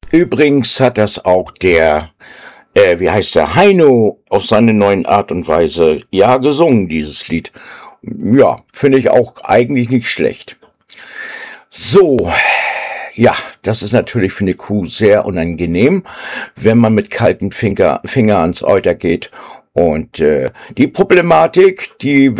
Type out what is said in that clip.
Übrigens hat das auch der, wie heißt der, Heino auf seine neuen Art und Weise, ja, gesungen, dieses Lied. Ja, finde ich auch eigentlich nicht schlecht. So, ja, das ist natürlich für eine Kuh sehr unangenehm, wenn man mit kalten Finger ans Euter geht. Und die Problematik, die